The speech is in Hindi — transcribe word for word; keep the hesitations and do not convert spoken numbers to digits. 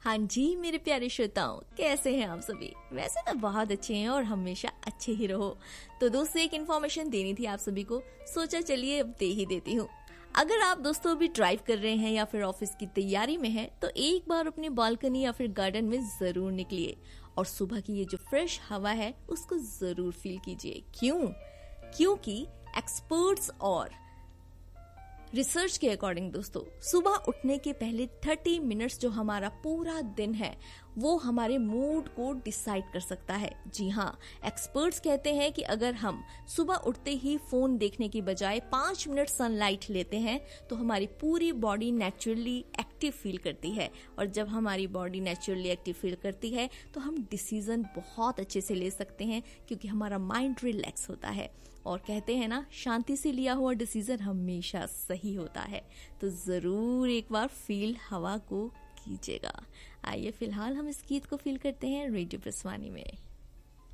हाँ जी मेरे प्यारे श्रोताओं, कैसे हैं आप सभी। वैसे तो बहुत अच्छे हैं और हमेशा अच्छे ही रहो। तो दोस्तों एक इन्फॉर्मेशन देनी थी आप सभी को, सोचा चलिए अब दे ही देती हूँ। अगर आप दोस्तों अभी ड्राइव कर रहे हैं या फिर ऑफिस की तैयारी में हैं, तो एक बार अपनी बालकनी या फिर गार्डन में जरूर निकलिए और सुबह की ये जो फ्रेश हवा है उसको जरूर फील कीजिए। क्यों? क्योंकि एक्सपर्ट्स और रिसर्च के अकॉर्डिंग दोस्तों, सुबह उठने के पहले तीस मिनट्स जो हमारा पूरा दिन है वो हमारे मूड को डिसाइड कर सकता है। जी हाँ, एक्सपर्ट्स कहते हैं कि अगर हम सुबह उठते ही फोन देखने की बजाय पांच मिनट सनलाइट लेते हैं तो हमारी पूरी बॉडी नेचुरली एक्टिव फील करती है, और जब हमारी बॉडी नेचुरली एक्टिव फील करती है तो हम डिसीजन बहुत अच्छे से ले सकते हैं, क्योंकि हमारा माइंड रिलैक्स होता है। और कहते हैं ना, शांति से लिया हुआ डिसीजन हमेशा सही होता है। तो जरूर एक बार फील हवा को कीजिएगा। आइए फिलहाल हम इस गीत को फील करते हैं रेडियो प्रसवानी में।